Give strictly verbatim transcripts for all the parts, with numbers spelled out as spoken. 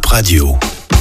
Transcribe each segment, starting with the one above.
Radio.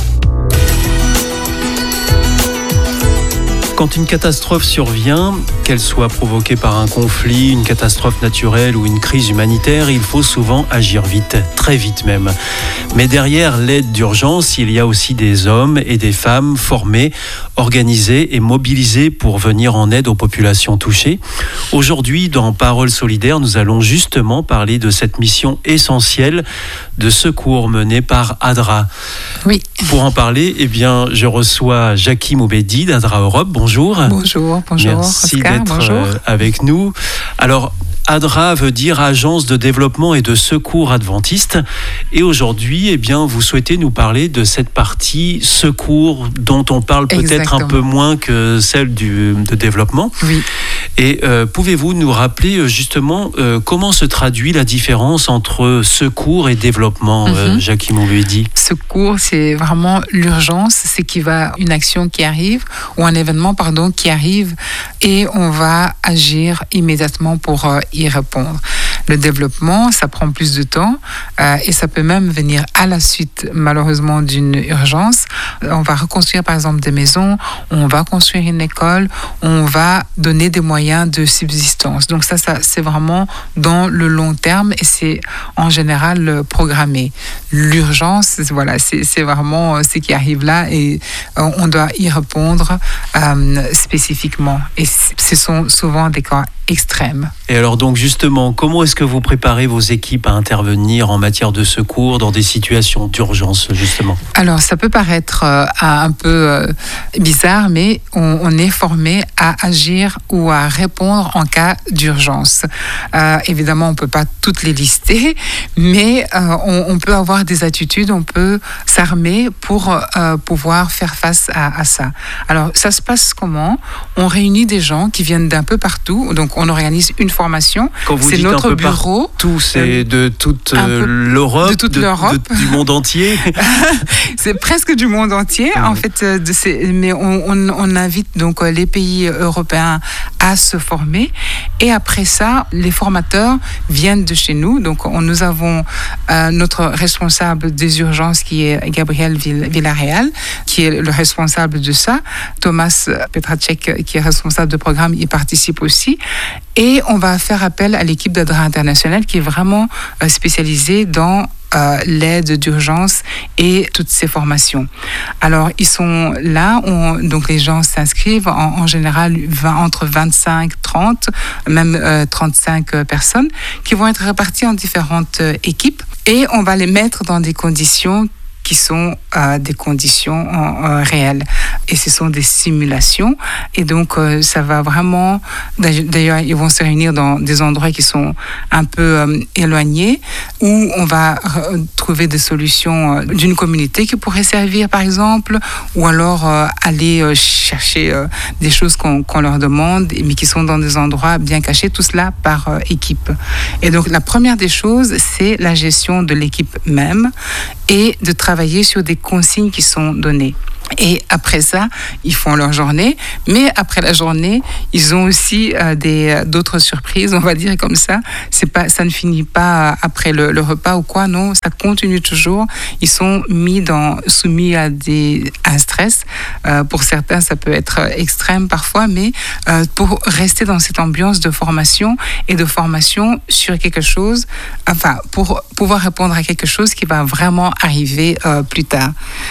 Quand une catastrophe survient, qu'elle soit provoquée par un conflit, une catastrophe naturelle ou une crise humanitaire, il faut souvent agir vite, très vite même. Mais derrière l'aide d'urgence, il y a aussi des hommes et des femmes formés, organisés et mobilisés pour venir en aide aux populations touchées. Aujourd'hui, dans Paroles solidaires, nous allons justement parler de cette mission essentielle de secours menée par ADRA. Oui. Pour en parler, eh bien, je reçois Jackie Moubedi d'ADRA Europe. Bonjour. Bonjour, bonjour. Merci Oscar, d'être bonjour. avec nous. Alors, ADRA veut dire Agence de développement et de secours adventiste. Et aujourd'hui, eh bien, vous souhaitez nous parler de cette partie secours dont on parle peut-être Exactement. un peu moins que celle du, de développement. Oui. Et euh, pouvez-vous nous rappeler justement euh, comment se traduit la différence entre secours et développement, mm-hmm. euh, Jackie Moubedi? Secours, c'est vraiment l'urgence, c'est qu'il va une action qui arrive ou un événement, pardon, qui arrive et on va agir immédiatement pour euh, y répondre. Le développement, ça prend plus de temps euh, et ça peut même venir à la suite, malheureusement, d'une urgence. On va reconstruire, par exemple, des maisons, on va construire une école, on va donner des moyens de subsistance. Donc ça, ça c'est vraiment dans le long terme et c'est en général programmé. L'urgence, voilà, c'est, c'est vraiment ce qui arrive là et euh, on doit y répondre euh, spécifiquement. Et ce sont souvent des cas extrêmes. Et alors donc justement, comment est-ce que vous préparez vos équipes à intervenir en matière de secours dans des situations d'urgence justement? Alors ça peut paraître euh, un peu euh, bizarre, mais on, on est formé à agir ou à répondre en cas d'urgence. Euh, évidemment, on ne peut pas toutes les lister, mais euh, on, on peut avoir des attitudes, on peut s'armer pour euh, pouvoir faire face à, à ça. Alors ça se passe comment? On réunit des gens qui viennent d'un peu partout, donc on organise une formation. Quand vous c'est dites notre un peu bureau. Tout, c'est de toute peu, l'Europe, de toute de, l'Europe, de, du monde entier. C'est presque du monde entier, mmh. en fait. De ces, mais on, on, on invite donc les pays européens à se former. Et après ça, les formateurs viennent de chez nous. Donc, on, nous avons euh, notre responsable des urgences qui est Gabriel Villarreal, qui est le responsable de ça. Thomas Petracek, qui est responsable de programme, il participe aussi. Et on va faire appel à l'équipe d'ADRA International qui est vraiment euh, spécialisée dans euh, l'aide d'urgence et toutes ces formations. Alors, ils sont là, on, donc les gens s'inscrivent en, en général vingt, entre vingt-cinq, trente, même euh, trente-cinq personnes qui vont être réparties en différentes euh, équipes et on va les mettre dans des conditions qui sont euh, des conditions euh, réelles. Et ce sont des simulations. Et donc, euh, ça va vraiment... D'ailleurs, ils vont se réunir dans des endroits qui sont un peu euh, éloignés, où on va re- trouver des solutions euh, d'une communauté qui pourrait servir, par exemple, ou alors euh, aller euh, chercher euh, des choses qu'on, qu'on leur demande, mais qui sont dans des endroits bien cachés, tout cela par euh, équipe. Et donc, la première des choses, c'est la gestion de l'équipe même et de travailler sur des consignes qui sont données. Et après ça, ils font leur journée. Mais après la journée, ils ont aussi euh, des, d'autres surprises, on va dire comme ça. C'est pas, ça ne finit pas après le, le repas ou quoi, non, ça continue toujours. Ils sont mis dans, soumis à, des, à un stress. Euh, pour certains, ça peut être extrême parfois, mais euh, pour rester dans cette ambiance de formation et de formation sur quelque chose, enfin, pour pouvoir répondre à quelque chose qui va vraiment arriver euh, plus tard.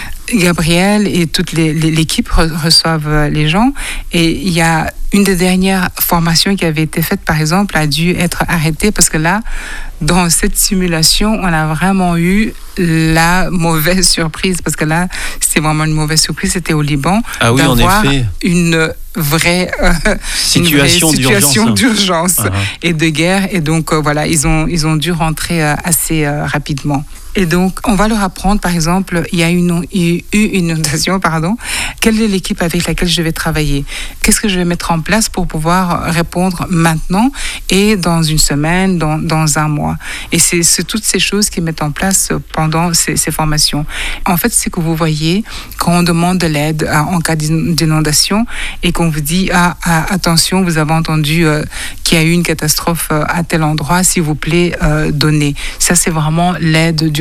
Gabriel et toute les, les, l'équipe re- reçoivent les gens et il y a une des dernières formations qui avait été faite, par exemple, a dû être arrêtée parce que là, dans cette simulation, on a vraiment eu la mauvaise surprise parce que là, c'était vraiment une mauvaise surprise, c'était au Liban, ah oui, d'avoir en effet. une vraie, euh, situation, une vraie situation d'urgence, d'urgence uh-huh. et de guerre et donc euh, voilà, ils ont, ils ont dû rentrer euh, assez euh, rapidement. Et donc, on va leur apprendre, par exemple, il y a une, eu une inondation, pardon. Quelle est l'équipe avec laquelle je vais travailler? Qu'est-ce que je vais mettre en place pour pouvoir répondre maintenant et dans une semaine, dans, dans un mois? Et c'est, c'est toutes ces choses qu'ils mettent en place pendant ces, ces formations. En fait, c'est que vous voyez, quand on demande de l'aide en cas d'inondation et qu'on vous dit, ah, ah attention, vous avez entendu euh, qu'il y a eu une catastrophe à tel endroit, s'il vous plaît, euh, donnez. Ça, c'est vraiment l'aide d'urgence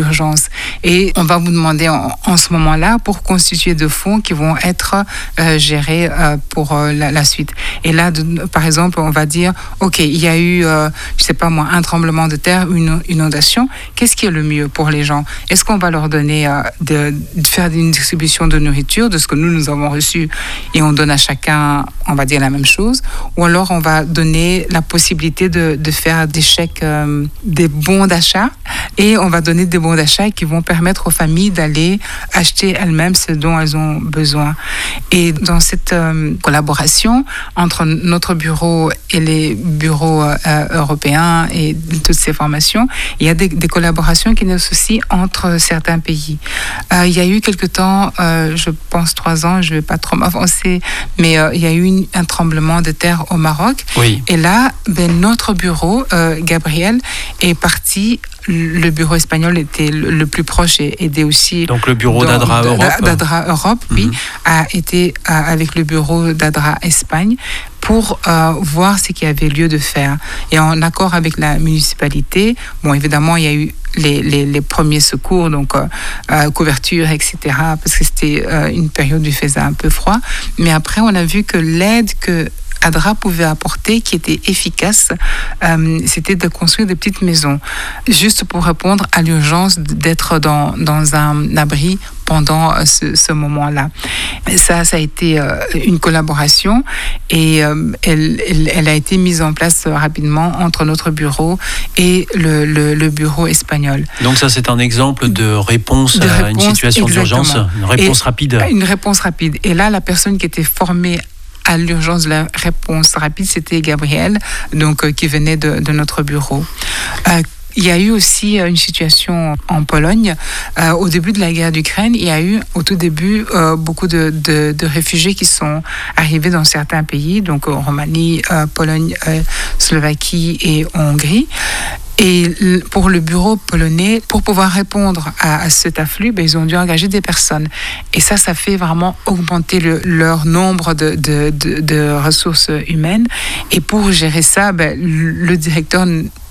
d'urgence. Et on va vous demander en, en ce moment-là pour constituer de fonds qui vont être euh, gérés euh, pour euh, la, la suite. Et là, de, par exemple, on va dire, OK, il y a eu, euh, je sais pas moi, un tremblement de terre, une inondation. Qu'est-ce qui est le mieux pour les gens? Est-ce qu'on va leur donner euh, de, de faire une distribution de nourriture, de ce que nous, nous avons reçu, et on donne à chacun, on va dire la même chose, ou alors on va donner la possibilité de, de faire des chèques, euh, des bons d'achat, et on va donner des bons d'achat qui vont permettre aux familles d'aller acheter elles-mêmes ce dont elles ont besoin. Et dans cette euh, collaboration entre notre bureau et les bureaux euh, européens et toutes ces formations, il y a des, des collaborations qui naissent aussi entre certains pays. Euh, il y a eu quelque temps, euh, je pense trois ans, je ne vais pas trop m'avancer, mais euh, il y a eu une, un tremblement de terre au Maroc. Oui. Et là, ben, notre bureau, euh, Gabriel, est parti. Le bureau espagnol était le, le plus proche et aidé aussi. Donc le bureau dans, d'Adra Europe. D'Adra Europe, mm-hmm. oui, a été euh, avec le bureau d'Adra Espagne pour euh, voir ce qu'il y avait lieu de faire. Et en accord avec la municipalité, bon, évidemment, il y a eu les, les, les premiers secours, donc euh, euh, couverture, et cetera, parce que c'était euh, une période où il faisait un peu froid. Mais après, on a vu que l'aide que Adra pouvait apporter, qui était efficace, euh, c'était de construire des petites maisons, juste pour répondre à l'urgence d'être dans, dans un abri pendant ce, ce moment-là. Ça, ça a été euh, une collaboration et euh, elle, elle, elle a été mise en place rapidement entre notre bureau et le, le, le bureau espagnol. Donc ça, c'est un exemple de réponse de à réponse, une situation exactement. d'urgence, une réponse et rapide. Une réponse rapide. Et là, la personne qui était formée à l'urgence de la réponse rapide, c'était Gabriel, donc, euh, qui venait de, de notre bureau. Euh, Il y a eu aussi une situation en Pologne. Euh, au début de la guerre d'Ukraine, il y a eu au tout début euh, beaucoup de, de, de réfugiés qui sont arrivés dans certains pays, donc en Roumanie, euh, Pologne, euh, Slovaquie et Hongrie. Et pour le bureau polonais, pour pouvoir répondre à, à cet afflux, ben, ils ont dû engager des personnes. Et ça, ça fait vraiment augmenter le, leur nombre de, de, de, de ressources humaines. Et pour gérer ça, ben, le directeur,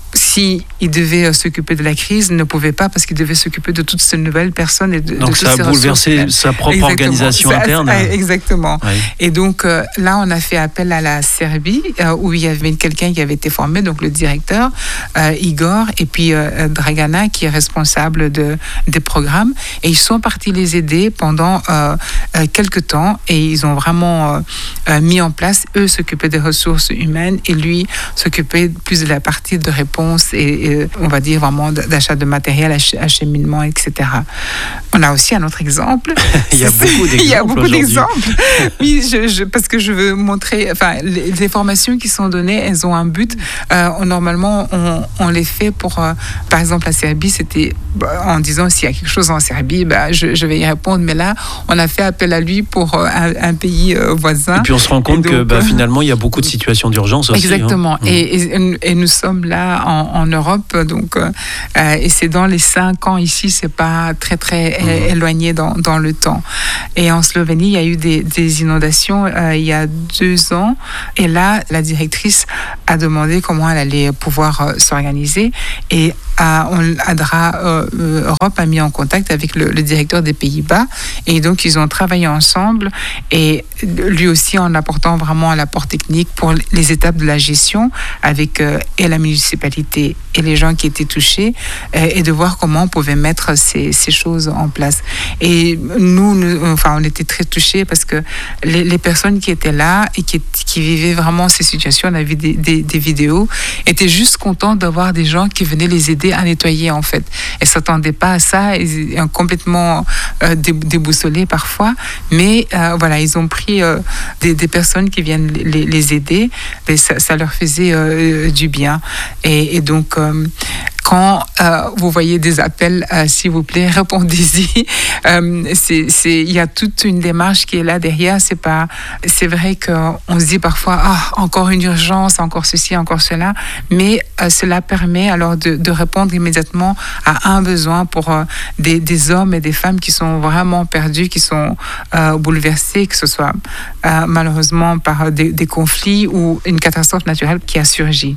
si il devait s'occuper de la crise, ne pouvait pas parce qu'il devait s'occuper de toutes ces nouvelles personnes et de, donc de ça toutes a ces bouleversé sa propre exactement. organisation ça, interne. Exactement. Oui. Et donc euh, là, on a fait appel à la Serbie euh, où il y avait quelqu'un qui avait été formé, donc le directeur euh, Igor, et puis euh, Dragana qui est responsable de des programmes. Et ils sont partis les aider pendant euh, euh, quelques temps et ils ont vraiment euh, euh, mis en place, eux s'occuper des ressources humaines et lui s'occuper plus de la partie de réponse et, et on va dire vraiment d'achat de matériel, ach- acheminement, et cetera. On a aussi un autre exemple. Il y a beaucoup d'exemples. Il y a beaucoup d'exemples. Oui, je, je, parce que je veux montrer, enfin, les, les formations qui sont données, elles ont un but. Euh, on, normalement, on, on les fait pour, euh, par exemple, la Serbie, c'était bah, en disant s'il y a quelque chose en Serbie, bah, je, je vais y répondre. Mais là, on a fait appel à lui pour euh, un, un pays euh, voisin. Et puis on se rend compte donc, que bah, finalement, il y a beaucoup de situations d'urgence aussi. Exactement. Hein. Et, et, et nous sommes là en, en Europe, donc, euh, et c'est dans les cinq ans ici, c'est pas très très mmh. éloigné dans, dans le temps. Et en Slovénie, il y a eu des, des inondations euh, il y a deux ans, et là, la directrice a demandé comment elle allait pouvoir euh, s'organiser, et à, on, Adra euh, Europe a mis en contact avec le, le directeur des Pays-Bas, et donc ils ont travaillé ensemble, et lui aussi en apportant vraiment l'apport technique pour les étapes de la gestion avec euh, et la municipalité et les gens qui étaient touchés, euh, et de voir comment on pouvait mettre ces, ces choses en place. Et nous, nous, enfin, on était très touchés parce que les, les personnes qui étaient là et qui, qui vivaient vraiment ces situations, on a vu des, des, des vidéos, étaient juste contents d'avoir des gens qui venaient les aider à nettoyer, en fait. Elles ne s'attendaient pas à ça, ils sont complètement euh, déboussolés parfois, mais euh, voilà, ils ont pris euh, des, des personnes qui viennent les, les aider, et ça, ça leur faisait euh, du bien. Et, et donc, euh, quand euh, vous voyez des appels, euh, s'il vous plaît, répondez-y. Euh, c'est, c'est, il y a toute une démarche qui est là derrière. C'est pas, c'est vrai qu'on se dit parfois, ah, encore une urgence, encore ceci, encore cela, mais euh, cela permet alors de, de répondre immédiatement à un besoin pour euh, des, des hommes et des femmes qui sont vraiment perdus, qui sont euh, bouleversés, que ce soit euh, malheureusement par des, des conflits ou une catastrophe naturelle qui a surgi.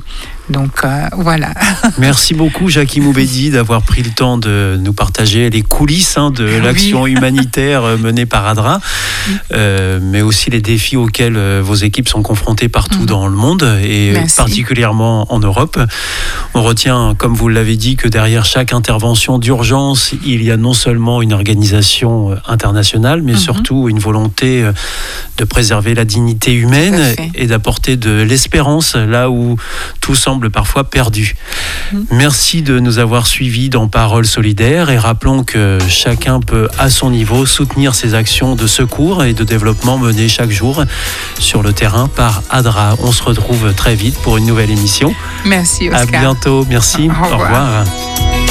Donc euh, voilà. Merci beaucoup Jackie Moubedi d'avoir pris le temps de nous partager les coulisses hein, de l'action oui. humanitaire menée par ADRA, euh, mais aussi les défis auxquels euh, vos équipes sont confrontées partout mmh. dans le monde et Merci. particulièrement en Europe. On retient, comme vous l'avez dit, que derrière chaque intervention d'urgence, il y a non seulement une organisation internationale, mais mmh. surtout une volonté de préserver la dignité humaine et d'apporter de l'espérance là où tout semble parfois perdu. Mmh. Merci de nous avoir suivis dans Paroles solidaires et rappelons que chacun peut à son niveau soutenir ces actions de secours et de développement menées chaque jour sur le terrain par ADRA. On se retrouve très vite pour une nouvelle émission. Merci Oscar. À bientôt, merci. Au revoir. Au revoir.